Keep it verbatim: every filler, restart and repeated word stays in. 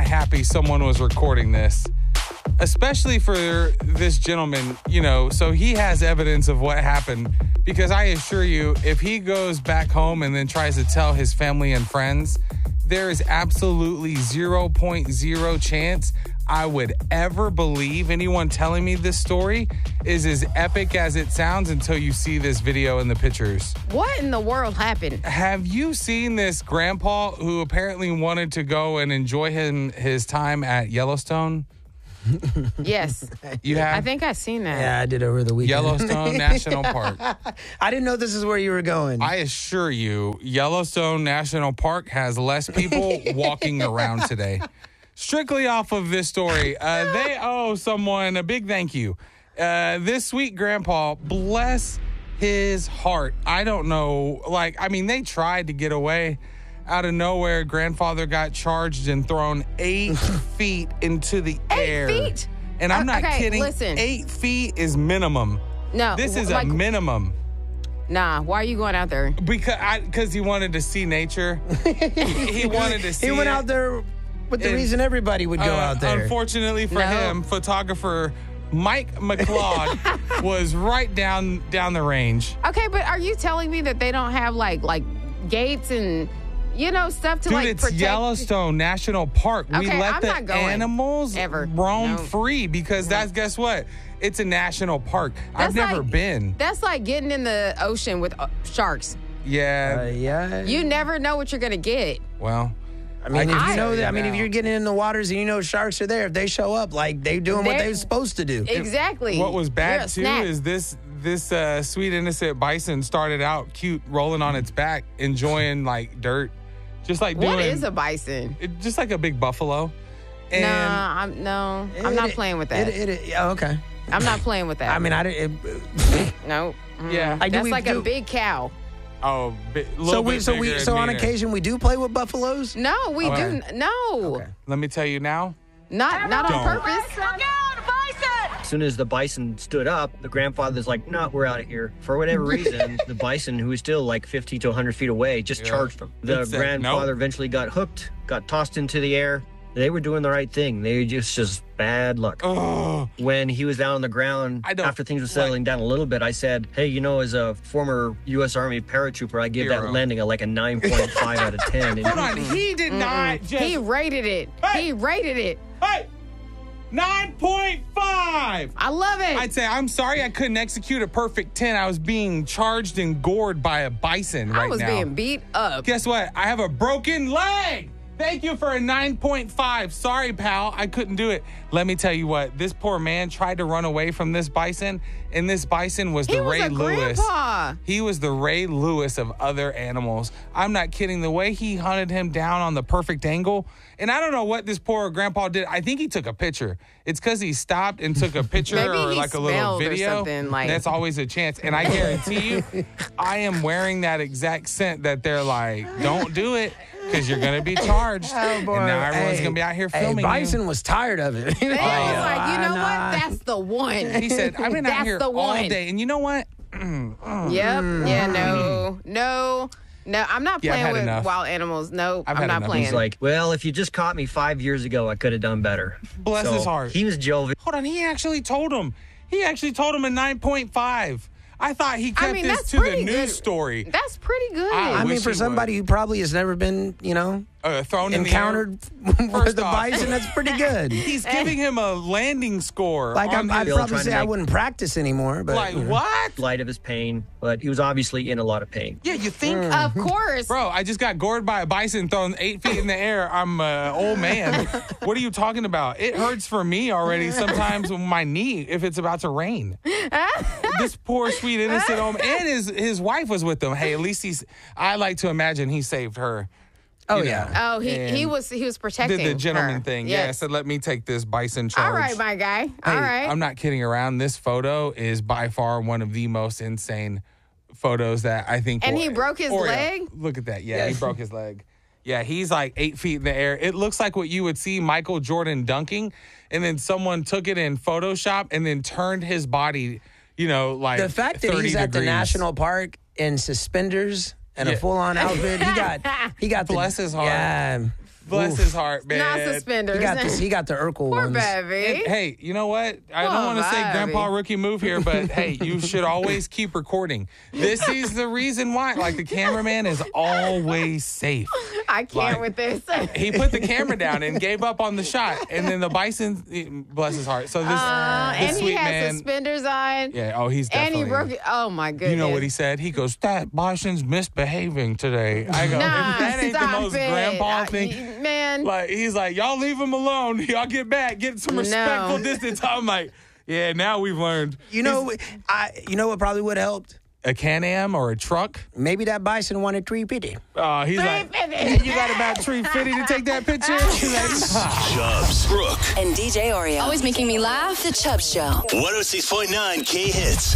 I happy someone was recording this. Especially for this gentleman, you know, so he has evidence of what happened. Because I assure you, if he goes back home and then tries to tell his family and friends, there is absolutely zero point zero chance I would ever believe anyone telling me this story is as epic as it sounds until you see this video and the pictures. What in the world happened? Have you seen this grandpa who apparently wanted to go and enjoy him his time at Yellowstone? Yes. You have? I think I've seen that. Yeah, I did over the weekend. Yellowstone National Park. I didn't know this is where you were going. I assure you, Yellowstone National Park has less people walking around today. Strictly off of this story, uh, they owe someone a big thank you. Uh, this sweet grandpa, bless his heart. I don't know. Like, I mean, they tried to get away. Out of nowhere, grandfather got charged and thrown eight feet into the Eight air. feet? And I'm Uh, not okay, kidding. listen. Eight feet is minimum. No. This is like, a minimum. Nah, why are you going out there? Because I, because he wanted to see nature. He wanted to see He went it. out there with the And, reason everybody would go Uh, out there. Unfortunately for No. him, photographer Mike McLeod was right down down the range. Okay, but are you telling me that they don't have like like gates and you know stuff to Dude, like it's protect? Yellowstone National Park. We Okay, let I'm the not going animals ever. roam No. free because that's guess what? It's a national park. I've That's never like- been. That's like getting in the ocean with uh, sharks. Yeah. Uh, yeah. You never know what you're gonna get. well, I mean, if can you know tell that, I mean, if now. you're getting in the waters and you know sharks are there, if they show up, like they doing what They're- they're supposed to do. Exactly. What was You're bad a too snack. is this this uh, sweet innocent bison started out cute, rolling on its back, enjoying like dirt, just like doing. What is a bison? it, just like a big buffalo. And nah, I'm no, I'm not It- playing with that. It, it, yeah, okay. I'm not playing with that. I mean, I didn't. It, no. Mm. Yeah. Like, do That's we like do- a big cow. oh, bi- so little we, bit so we, bigger so and on meaner. occasion we do play with buffaloes. No, we Okay. do n- no, Okay. Let me tell you now. not not on Don't. purpose. As soon as the bison stood up, the grandfather's like, no, we're out of here. For whatever reason, the bison, who was still like fifty to one hundred feet away, just Yeah. charged him. The It said, grandfather "Nope." eventually got hooked, got tossed into the air. They were doing the right thing. They just, just bad luck. Oh, When he was down on the ground, I don't after things were settling down a little bit, I said, hey, you know, as a former U S Army paratrooper, I give Hero. that landing a, like a nine point five out of ten. And hold on. He did not just. He rated it. Hey! He rated it. hey, nine point five. I love it. I'd say I'm sorry I couldn't execute a perfect ten. I was being charged and gored by a bison right I was now. being beat up. Guess what? I have a broken leg. Thank you for a nine point five. Sorry, pal. I couldn't do it. Let me tell you what. This poor man tried to run away from this bison, and this bison was the He was Ray a Lewis. grandpa. He was the Ray Lewis of other animals. I'm not kidding. The way he hunted him down on the perfect angle, and I don't know what this poor grandpa did. I think he took a picture. It's because he stopped and took a picture Maybe or he like a little smelled or video. something, like- That's always a chance. And I guarantee you, I am wearing that exact scent that they're like, don't do it because you're going to be charged. Oh boy! And now everyone's Hey, going to be out here hey, filming Bison you. was tired of it. They was like, you know nah. what? That's the one. He said, I've been out That's here the all one. day. And you know what? Yep. Yeah. No. No. No. I'm not Yeah, I've playing had with enough. wild animals. No. I've I'm had not enough. playing. he's like, well, if you just caught me five years ago, I could have done better. Bless So his heart. He was jovial. Hold on. He actually told him. He actually told him a nine point five. I thought he kept I mean, this that's to the pretty news good. story. That's pretty good. I I mean, wish for he somebody who probably has never been, you know, Uh, thrown in encountered the air. with First the off- bison, that's pretty good. He's giving him a landing score. Like, on I'm, I'd his- probably trying to say I make- wouldn't practice anymore, but like you know. what? Light of his pain, but he was obviously in a lot of pain. Yeah, you think? Of course. Bro, I just got gored by a bison thrown eight feet in the air. I'm an old man. What are you talking about? It hurts for me already sometimes with my knee if it's about to rain. This poor, sweet, innocent old man. And his, his wife was with him. Hey, at least he's, I like to imagine he saved her. Oh, you yeah. know, Oh, he he and was he was protecting Did the gentleman her. thing. Yeah, Yes. said, let me take this bison charge. All right, my guy. All Hey, right. I'm not kidding around. This photo is by far one of the most insane photos that I think. And will- he broke his Oreo. leg? Look at that. Yeah, Yeah. he broke his leg. Yeah, he's like eight feet in the air. It looks like what you would see Michael Jordan dunking, and then someone took it in Photoshop and then turned his body, you know, like The fact that thirty he's at the degrees. national park in suspenders and Yeah. a full-on outfit, he got he got the, Bless his heart. Yeah, Bless Oof. his heart, man. Not suspenders. He got the, he got the Urkel Poor ones. baby. And, hey, you know what? I Poor don't want to say baby. grandpa rookie move here, but hey, you should always keep recording. This is the reason why. Like, the cameraman is always safe. I can't Like, with this. He put the camera down and gave up on the shot. And then the bison, bless his heart. So this, Uh, this and sweet he had man. suspenders on. Yeah, oh, he's And definitely. he broke it. Oh, my goodness. You know what he said? He goes, that bison's misbehaving today. I go, Nah, if that ain't the stop most it. grandpa I- thing. Man. Like, he's like, y'all leave him alone. Y'all get back. Get some respectful No. distance. I'm like, yeah, now we've learned. You know, I you know what probably would have helped? A Can-Am or a truck. Maybe that bison wanted three fifty. Uh, he's like, three fifty. you got about three fifty to take that picture? He's like, nah. Chubbs, Brooke, And D J Oreo. Always making me laugh. The Chubb Show. one oh six point nine K Hits.